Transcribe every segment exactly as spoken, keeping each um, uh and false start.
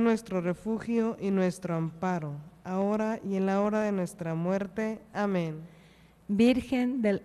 nuestro refugio y nuestro amparo, ahora y en la hora de nuestra muerte. Amén. Virgen del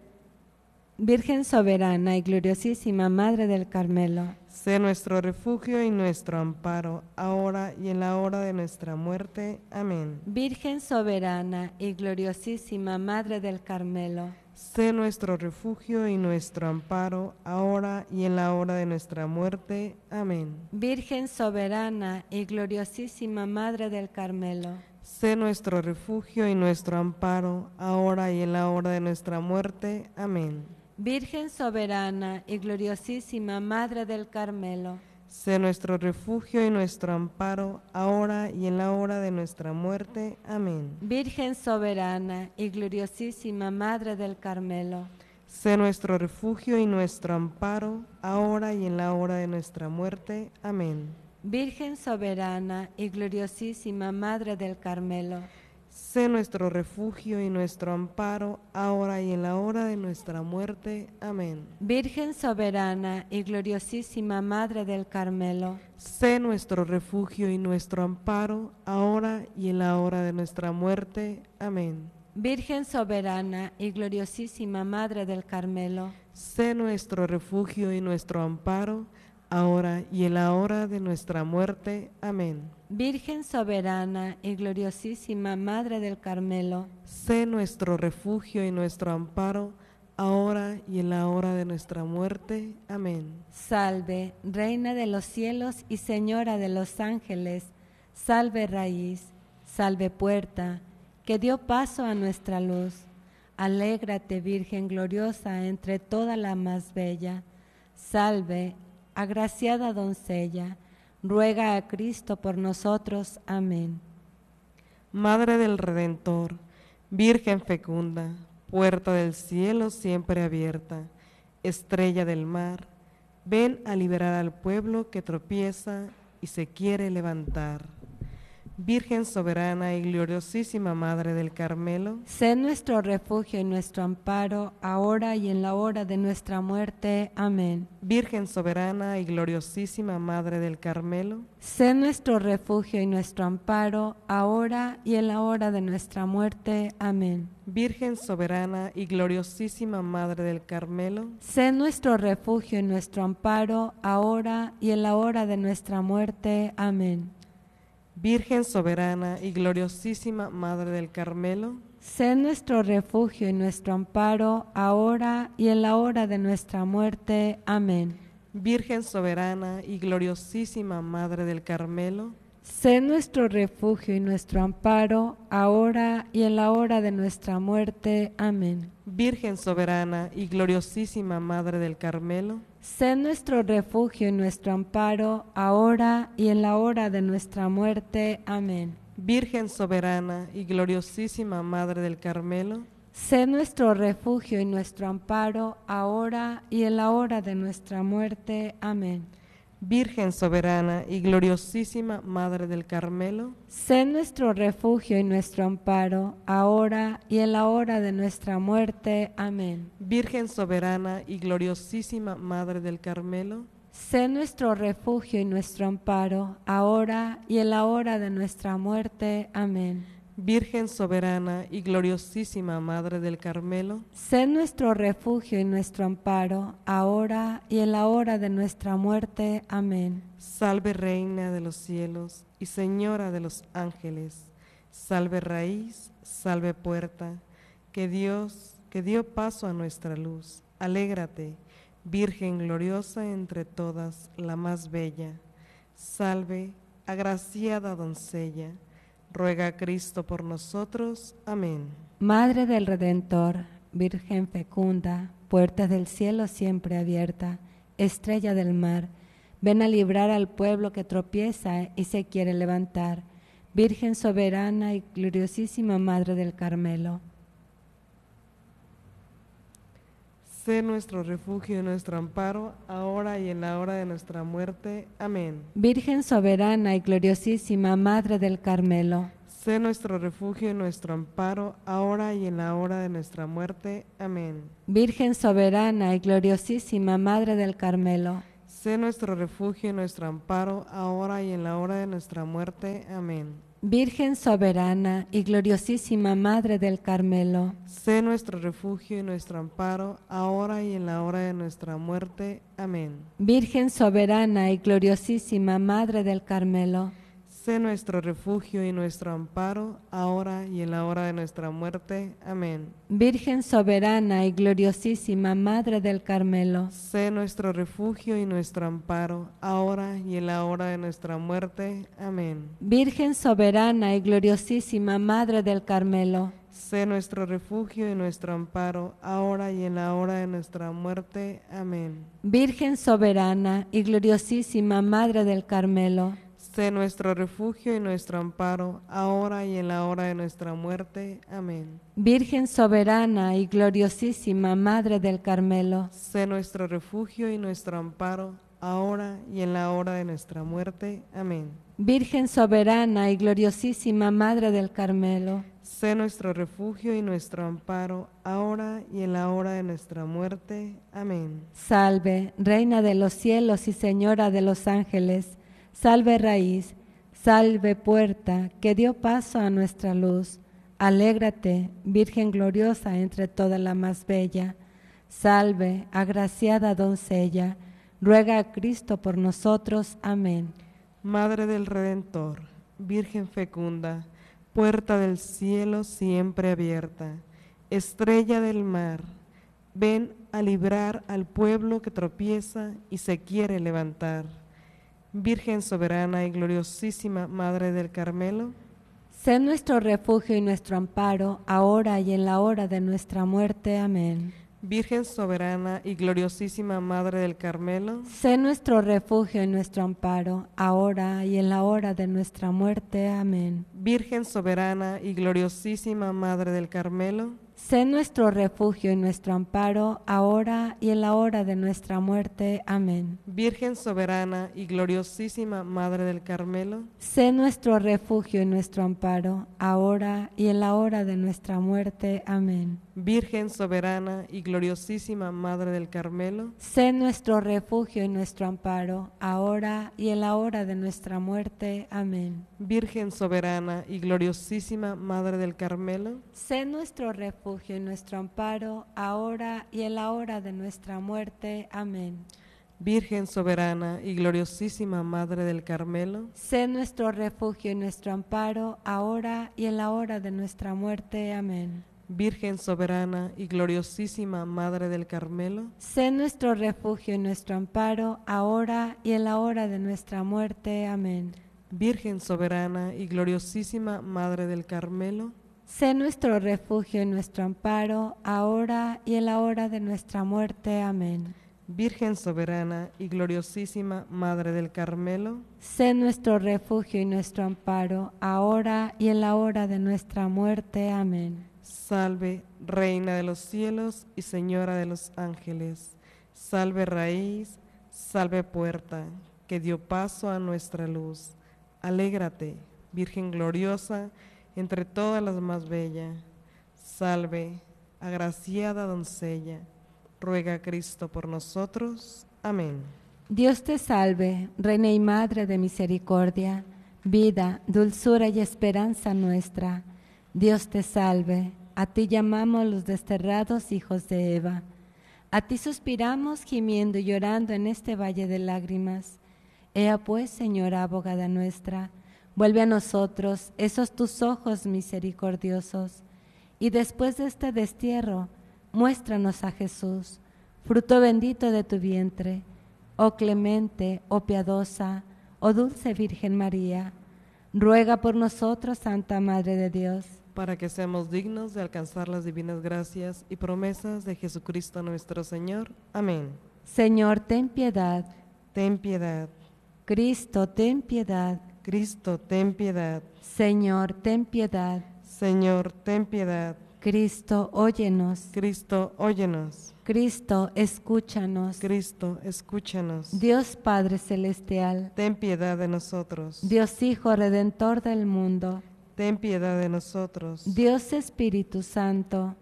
Virgen soberana y gloriosísima Madre del Carmelo, sé nuestro refugio y nuestro amparo, ahora y en la hora de nuestra muerte. Amén. Virgen soberana y gloriosísima Madre del Carmelo, sé nuestro refugio y nuestro amparo, ahora y en la hora de nuestra muerte. Amén. Virgen soberana y gloriosísima Madre del Carmelo, sé nuestro refugio y nuestro amparo, ahora y en la hora de nuestra muerte. Amén. Virgen soberana y gloriosísima Madre del Carmelo, sé nuestro refugio y nuestro amparo, ahora y en la hora de nuestra muerte. Amén. Virgen soberana y gloriosísima Madre del Carmelo, sé nuestro refugio y nuestro amparo, ahora y en la hora de nuestra muerte. Amén. Virgen soberana y gloriosísima Madre del Carmelo, sé nuestro refugio y nuestro amparo, ahora y en la hora de nuestra muerte. Amén. Virgen soberana y gloriosísima Madre del Carmelo, sé nuestro refugio y nuestro amparo, ahora y en la hora de nuestra muerte. Amén. Virgen soberana y gloriosísima Madre del Carmelo, sé nuestro refugio y nuestro amparo, ahora y en la hora de nuestra muerte. Amén. Virgen soberana y gloriosísima Madre del Carmelo, sé nuestro refugio y nuestro amparo, ahora y en la hora de nuestra muerte. Amén. Salve, Reina de los cielos y Señora de los ángeles, salve raíz, salve puerta, que dio paso a nuestra luz. Alégrate, Virgen gloriosa, entre toda la más bella. Salve, agraciada doncella, ruega a Cristo por nosotros. Amén. Madre del Redentor, Virgen fecunda, puerta del cielo siempre abierta, estrella del mar, ven a liberar al pueblo que tropieza y se quiere levantar. Virgen soberana y gloriosísima Madre del Carmelo, sé nuestro refugio y nuestro amparo, ahora y en la hora de nuestra muerte. Amén. Virgen soberana y gloriosísima Madre del Carmelo, sé nuestro refugio y nuestro amparo, ahora y en la hora de nuestra muerte. Amén. Virgen soberana y gloriosísima Madre del Carmelo, sé nuestro refugio y nuestro amparo, ahora y en la hora de nuestra muerte. Amén. Virgen soberana y gloriosísima Madre del Carmelo, sé nuestro refugio y nuestro amparo, ahora y en la hora de nuestra muerte. Amén. Virgen soberana y gloriosísima Madre del Carmelo, sé nuestro refugio y nuestro amparo, ahora y en la hora de nuestra muerte. Amén. Virgen soberana y gloriosísima Madre del Carmelo, sé nuestro refugio y nuestro amparo, ahora y en la hora de nuestra muerte. Amén. Virgen soberana y gloriosísima Madre del Carmelo, sé nuestro refugio y nuestro amparo, ahora y en la hora de nuestra muerte. Amén. Virgen soberana y gloriosísima Madre del Carmelo, sé nuestro refugio y nuestro amparo, ahora y en la hora de nuestra muerte. Amén. Virgen soberana y gloriosísima Madre del Carmelo, sé nuestro refugio y nuestro amparo, ahora y en la hora de nuestra muerte. Amén. Virgen soberana y gloriosísima Madre del Carmelo, sé nuestro refugio y nuestro amparo, ahora y en la hora de nuestra muerte. Amén. Salve Reina de los cielos y Señora de los ángeles, salve raíz, salve puerta, que Dios, que dio paso a nuestra luz. Alégrate, Virgen gloriosa entre todas, la más bella. Salve, agraciada doncella, ruega a Cristo por nosotros. Amén. Madre del Redentor, Virgen fecunda, puerta del cielo siempre abierta, estrella del mar, ven a librar al pueblo que tropieza y se quiere levantar. Virgen soberana y gloriosísima Madre del Carmelo, sé nuestro refugio y nuestro amparo, ahora y en la hora de nuestra muerte. Amén. Virgen soberana y gloriosísima Madre del Carmelo, sé nuestro refugio y nuestro amparo, ahora y en la hora de nuestra muerte. Amén. Virgen soberana y gloriosísima Madre del Carmelo, Sé nuestro refugio y nuestro amparo, ahora y en la hora de nuestra muerte. Amén. Virgen soberana y gloriosísima Madre del Carmelo, Sé nuestro refugio y nuestro amparo, ahora y en la hora de nuestra muerte. Amén. Virgen soberana y gloriosísima Madre del Carmelo, Sé nuestro refugio y nuestro amparo, ahora y en la hora de nuestra muerte. Amén. Virgen soberana y gloriosísima Madre del Carmelo, Sé nuestro refugio y nuestro amparo, ahora y en la hora de nuestra muerte. Amén. Virgen soberana y gloriosísima Madre del Carmelo, Sé nuestro refugio y nuestro amparo, ahora y en la hora de nuestra muerte. Amén. Virgen soberana y gloriosísima Madre del Carmelo, Sé nuestro refugio y nuestro amparo, ahora y en la hora de nuestra muerte. Amén. Virgen soberana y gloriosísima Madre del Carmelo, Sé nuestro refugio y nuestro amparo, ahora y en la hora de nuestra muerte. Amén. Virgen soberana y gloriosísima Madre del Carmelo, Sé nuestro refugio y nuestro amparo, ahora y en la hora de nuestra muerte. Amén. salve, Reina de los cielos y Señora de los ángeles, salve raíz, salve puerta, que dio paso a nuestra luz. Alégrate, Virgen gloriosa entre toda la más bella. Salve, agraciada doncella, ruega a Cristo por nosotros. Amén. Madre del Redentor, Virgen fecunda, puerta del cielo siempre abierta, estrella del mar, ven a librar al pueblo que tropieza y se quiere levantar. Virgen soberana y gloriosísima Madre del Carmelo, Sé nuestro refugio y nuestro amparo, ahora y en la hora de nuestra muerte. Amén. Virgen soberana y gloriosísima Madre del Carmelo, Sé nuestro refugio y nuestro amparo, ahora y en la hora de nuestra muerte. Amén. Virgen soberana y gloriosísima Madre del Carmelo, Sé nuestro refugio y nuestro amparo, ahora y en la hora de nuestra muerte. Amén. Virgen soberana y gloriosísima Madre del Carmelo, Sé nuestro refugio y nuestro amparo, ahora y en la hora de nuestra muerte. Amén. Virgen soberana y gloriosísima Madre del Carmelo, Sé nuestro refugio y nuestro amparo, ahora y en la hora de nuestra muerte. Amén. Virgen soberana y gloriosísima Madre del Carmelo, Sé nuestro refugio y nuestro amparo, ahora y en la hora de nuestra muerte. Amén. Virgen soberana y gloriosísima Madre del Carmelo, Sé nuestro refugio y nuestro amparo, ahora y en la hora de nuestra muerte. Amén. Virgen soberana y gloriosísima Madre del Carmelo, Sé nuestro refugio y nuestro amparo, ahora y en la hora de nuestra muerte. Amén. Virgen soberana y gloriosísima Madre del Carmelo, Sé nuestro refugio y nuestro amparo, ahora y en la hora de nuestra muerte. Amén. Virgen soberana y gloriosísima Madre del Carmelo, Sé nuestro refugio y nuestro amparo, ahora y en la hora de nuestra muerte. Amén. salve, Reina de los cielos y Señora de los ángeles, salve raíz, salve puerta, que dio paso a nuestra luz. Alégrate, Virgen gloriosa, entre todas las más bella. Salve, agraciada doncella, ruega a Cristo por nosotros. Amén. Dios te salve, Reina y Madre de misericordia, vida, dulzura y esperanza nuestra. Dios te salve, a ti llamamos los desterrados hijos de Eva. A ti suspiramos gimiendo y llorando en este valle de lágrimas. Ea pues, Señora abogada nuestra, vuelve a nosotros esos tus ojos misericordiosos, y después de este destierro, muéstranos a Jesús, fruto bendito de tu vientre. Oh clemente, oh piadosa, oh dulce Virgen María, ruega por nosotros, Santa Madre de Dios, para que seamos dignos de alcanzar las divinas gracias y promesas de Jesucristo nuestro Señor. Amén. Señor, ten piedad. Ten piedad. Cristo, ten piedad. Cristo, ten piedad. Señor, ten piedad. Señor, ten piedad. Cristo, óyenos. Cristo, óyenos. Cristo, escúchanos. Cristo, escúchanos. Dios Padre Celestial, ten piedad de nosotros. Dios Hijo Redentor del mundo, ten piedad de nosotros. Dios Espíritu Santo,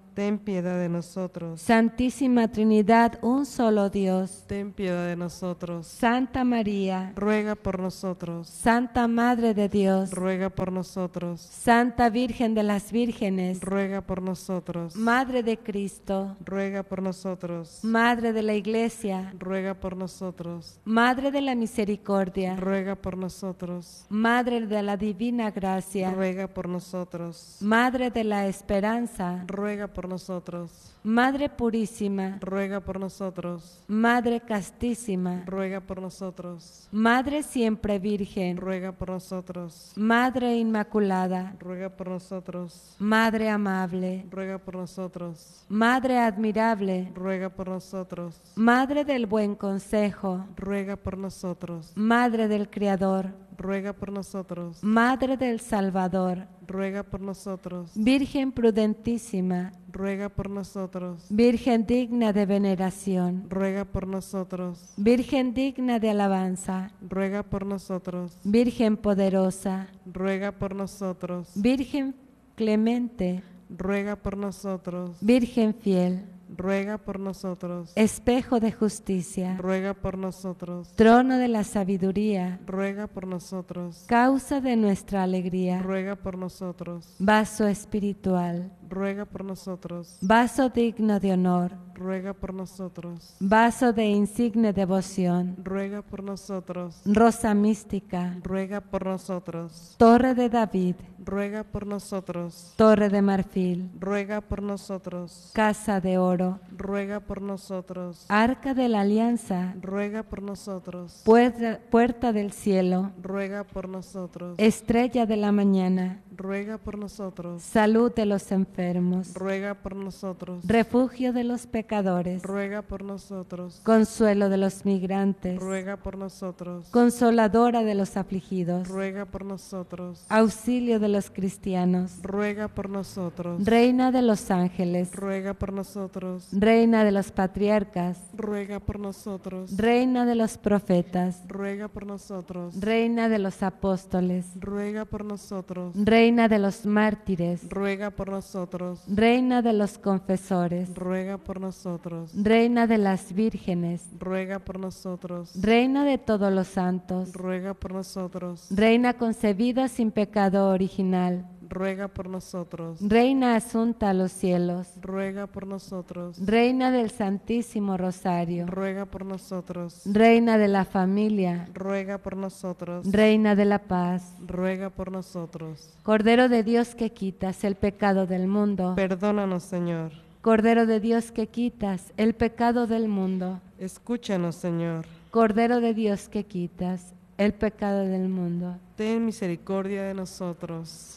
ten piedad de nosotros. Santísima Trinidad, un solo Dios. Ten piedad de nosotros. Santa María, Ruega por nosotros. Santa Madre de Dios, Ruega por nosotros. Santa Virgen de las Vírgenes, Ruega por nosotros. Madre de Cristo, Ruega por nosotros. Madre de la Iglesia, Ruega por nosotros. Madre de la Misericordia, Ruega por nosotros. Madre de la Divina Gracia, Ruega por nosotros. Madre de la Esperanza, Ruega por nosotros. Madre Purísima, Ruega por nosotros. Madre Castísima, Ruega por nosotros. Madre Siempre Virgen, Ruega por nosotros. Madre Inmaculada, Ruega por nosotros. Madre Amable, Ruega por nosotros. Madre Admirable, Ruega por nosotros. Madre del Buen Consejo, Ruega por nosotros. Madre del Creador, Ruega por nosotros. Madre del Salvador, Ruega por nosotros. Virgen prudentísima, Ruega por nosotros. Virgen digna de veneración, Ruega por nosotros. Virgen digna de alabanza, Ruega por nosotros. Virgen poderosa, Ruega por nosotros. Virgen clemente, Ruega por nosotros. Virgen fiel, Ruega por nosotros. espejo de justicia, Ruega por nosotros. trono de la sabiduría, Ruega por nosotros. causa de nuestra alegría, Ruega por nosotros. vaso espiritual, Ruega por nosotros. vaso digno de honor, Ruega por nosotros. vaso de insigne devoción, Ruega por nosotros. rosa mística, Ruega por nosotros. torre de David, Ruega por nosotros. torre de marfil, Ruega por nosotros. casa de oro, Ruega por nosotros. arca de la alianza, Ruega por nosotros. puerta, puerta del cielo, Ruega por nosotros. estrella de la mañana, Ruega por nosotros. salud de los enfermos, Ruega por nosotros. refugio de los pecadores, Ruega por nosotros. consuelo de los migrantes, Ruega por nosotros. consoladora de los afligidos, Ruega por nosotros. auxilio de los cristianos, Ruega por nosotros. reina de los ángeles, Ruega por nosotros. reina de los patriarcas, Ruega por nosotros. reina de los profetas, Ruega por nosotros. reina de los apóstoles, Ruega por nosotros. reina de los mártires, Ruega por nosotros. reina de los confesores, Ruega por nosotros. reina de las vírgenes, Ruega por nosotros. reina de todos los santos, Ruega por nosotros. reina concebida sin pecado original, Ruega por nosotros. reina asunta a los cielos, Ruega por nosotros. reina del Santísimo Rosario, Ruega por nosotros. reina de la familia, Ruega por nosotros. reina de la paz, Ruega por nosotros. Cordero de Dios que quitas el pecado del mundo, Perdónanos, Señor. Cordero de Dios que quitas el pecado del mundo, Escúchanos, Señor. Cordero de Dios que quitas el pecado del mundo. Ten misericordia de nosotros.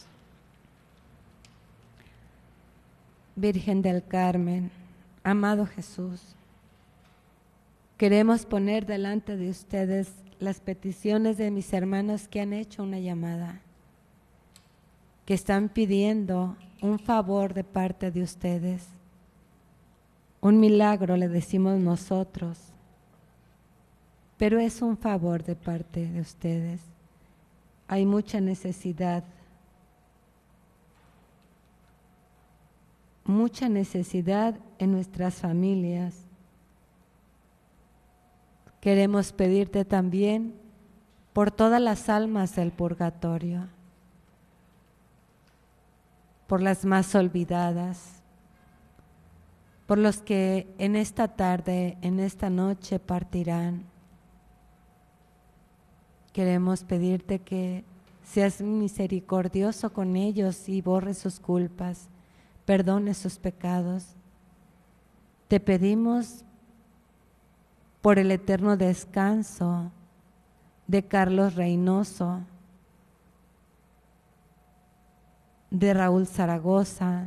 Virgen del Carmen, amado Jesús, queremos poner delante de ustedes las peticiones de mis hermanos que han hecho una llamada, que están pidiendo un favor de parte de ustedes. Un milagro le decimos nosotros, pero es un favor de parte de ustedes. Hay mucha necesidad, mucha necesidad en nuestras familias. Queremos pedirte también por todas las almas del purgatorio, por las más olvidadas, por los que en esta tarde, en esta noche partirán. Queremos pedirte que seas misericordioso con ellos y borres sus culpas, perdone sus pecados. Te pedimos por el eterno descanso de Carlos Reynoso, de Raúl Zaragoza,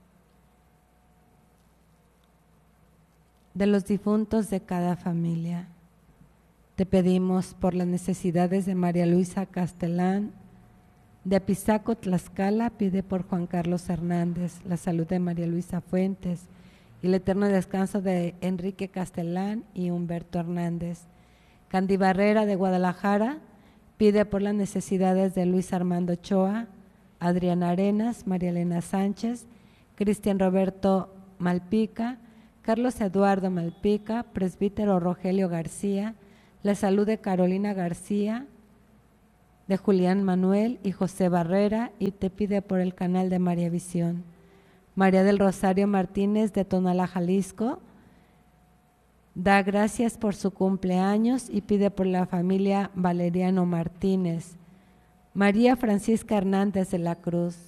de los difuntos de cada familia. Te pedimos por las necesidades de María Luisa Castelán, de Apizaco, Tlaxcala, pide por Juan Carlos Hernández, la salud de María Luisa Fuentes y el eterno descanso de Enrique Castelán y Humberto Hernández. Candy Barrera de Guadalajara pide por las necesidades de Luis Armando Ochoa, Adriana Arenas, María Elena Sánchez, Cristian Roberto Malpica, Carlos Eduardo Malpica, presbítero Rogelio García, la salud de Carolina García, de Julián Manuel y José Barrera, y te pide por el canal de María Visión. María del Rosario Martínez de Tonalá, Jalisco, da gracias por su cumpleaños y pide por la familia Valeriano Martínez. María Francisca Hernández de la Cruz.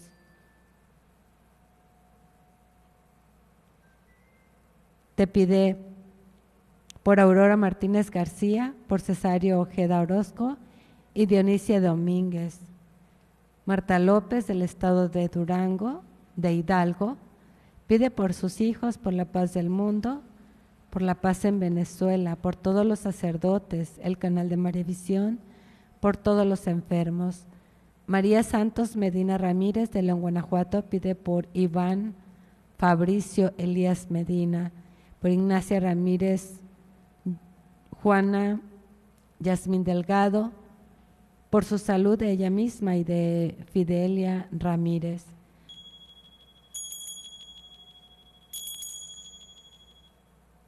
Te pide por Aurora Martínez García, por Cesario Ojeda Orozco y Dionisia Domínguez. Marta López del estado de Durango, de Hidalgo, pide por sus hijos, por la paz del mundo, por la paz en Venezuela, por todos los sacerdotes, el canal de María Visión, por todos los enfermos. María Santos Medina Ramírez de León, Guanajuato, pide por Iván Fabricio Elías Medina, por Ignacia Ramírez, Juana Yasmín Delgado, por su salud de ella misma y de Fidelia Ramírez.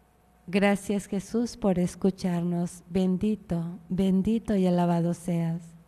Gracias, Jesús, por escucharnos. Bendito, bendito y alabado seas.